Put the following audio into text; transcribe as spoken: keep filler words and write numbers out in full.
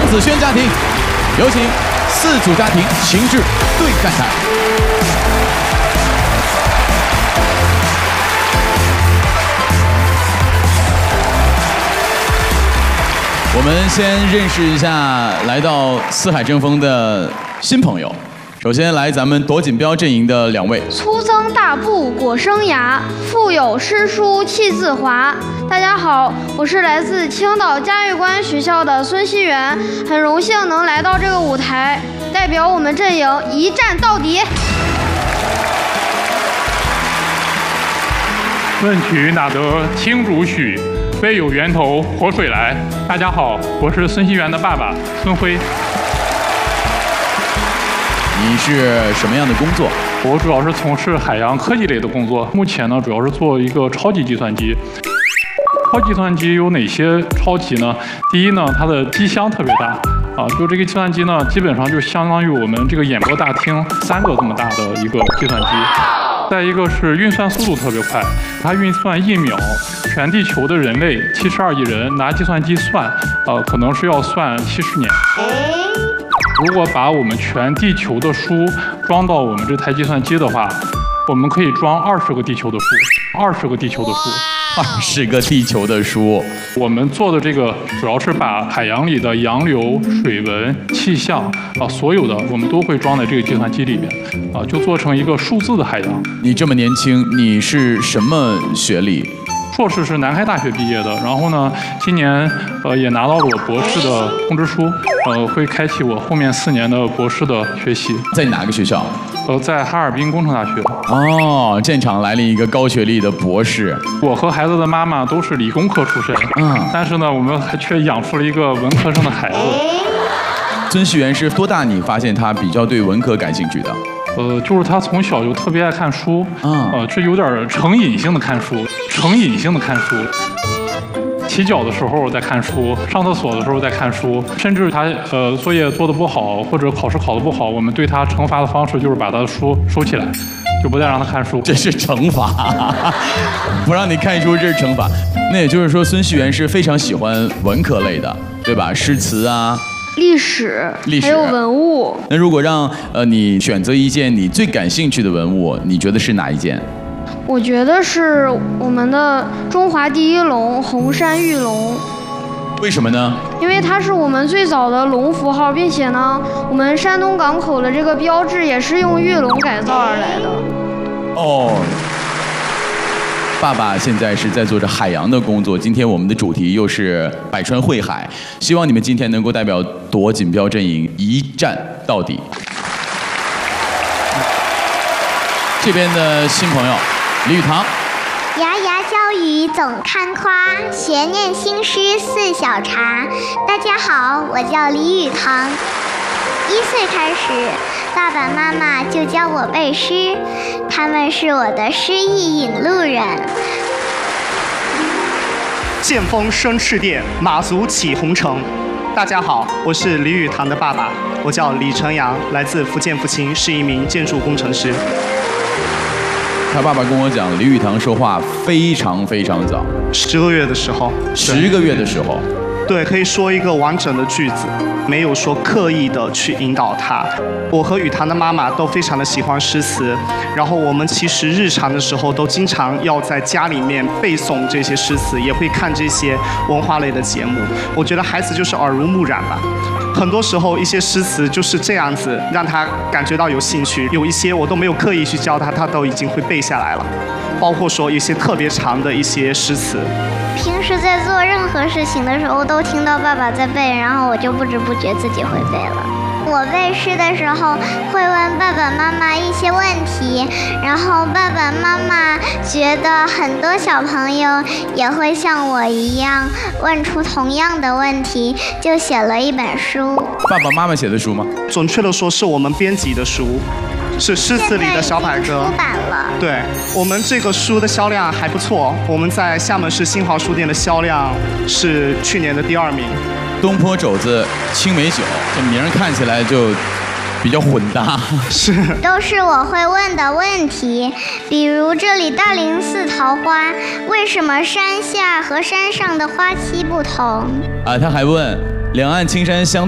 子轩家庭，有请四组家庭情志对战台。我们先认识一下来到四海争锋的新朋友。首先来咱们夺锦标阵营的两位。 粗增大布果生芽，腹有诗书气自华。大家好，我是来自青岛嘉峪关学校的孙希元，很荣幸能来到这个舞台，代表我们阵营一战到底。 问渠哪得清如许？非有源头活水来。大家好，我是孙希元的爸爸孙辉。 你是什么样的工作？ 我主要是从事海洋科技类的工作，目前呢主要是做一个超级计算机。超级计算机有哪些超级呢？第一呢，它的机箱特别大啊，就这个计算机呢，基本上就相当于我们这个演播大厅三个这么大的一个计算机。再一个是运算速度特别快，它运算一秒，全地球的人类七十二亿人拿计算机算，呃，可能是要算七十年。如果把我们全地球的书装到我们这台计算机的话，我们可以装二十个地球的书，二十个地球的书， 二十个地球的书。 我们做的这个主要是把海洋里的洋流、水文、气象啊，所有的我们都会装在这个计算机里面啊，就做成一个数字的海洋。 你这么年轻，你是什么学历？ 硕士是南开大学毕业的，然后呢，今年呃也拿到了我博士的通知书，呃，会开启我后面四年的博士的学习。 在哪个学校？ 呃，在哈尔滨工程大学。 哦，现场来了一个高学历的博士。 我和孩子的妈妈都是理工科出身，嗯，但是呢，我们还却养出了一个文科生的孩子。 孙希元是多大你发现他比较对文科感兴趣的？ 呃，就是他从小就特别爱看书， 嗯， 呃，这有点成瘾性的看书，成瘾性的看书。起脚的时候在看书，上厕所的时候在看书，甚至他呃作业做得不好或者考试考得不好，我们对他惩罚的方式就是把他的书收起来，就不再让他看书。 这是惩罚，不让你看书这是惩罚。那也就是说，孙希元是非常喜欢文科类的，对吧？诗词啊。 历史， 历史还有文物。 那如果让呃你选择一件你最感兴趣的文物，你觉得是哪一件？ 我觉得是我们的中华第一龙红山玉龙。 为什么呢？ 因为它是我们最早的龙符号，并且呢，我们山东港口的这个标志也是用玉龙改造而来的。 哦。爸爸现在是在做着海洋的工作，今天我们的主题又是百川汇海，希望你们今天能够代表夺锦标阵营一战到底。这边的新朋友李宇堂。 牙牙教语总堪夸，学念新诗似小茶。大家好，我叫李宇堂。一岁开始，爸爸妈妈就教我背诗，他们是我的诗意引路人。 剑锋生赤电，马足起红尘。大家好，我是李宇堂的爸爸，我叫李成阳，来自福建福清，是一名建筑工程师。 他爸爸跟我讲，李宇堂说话非常非常早， 十个月的时候， 十个月的时候。 对，可以说一个完整的句子，没有说刻意的去引导他。我和宇堂的妈妈都非常的喜欢诗词，然后我们其实日常的时候都经常要在家里面背诵这些诗词，也会看这些文化类的节目。我觉得孩子就是耳濡目染吧，很多时候一些诗词就是这样子让他感觉到有兴趣，有一些我都没有刻意去教他，他都已经会背下来了，包括说一些特别长的一些诗词。 平时在做任何事情的时候，都听到爸爸在背，然后我就不知不觉自己会背了。我背诗的时候会问爸爸妈妈一些问题，然后爸爸妈妈觉得很多小朋友也会像我一样问出同样的问题，就写了一本书。 爸爸妈妈写的书吗？ 准确的说是我们编辑的书，是诗词里的小百科。 出版了。 对，我们这个书的销量还不错，我们在厦门市新华书店的销量是去年的第二名。 东坡肘子青梅酒，这名儿看起来就比较混搭。 是， 都是我会问的问题，比如这里大林寺桃花，为什么山下和山上的花期不同？ 啊，他还问两岸青山相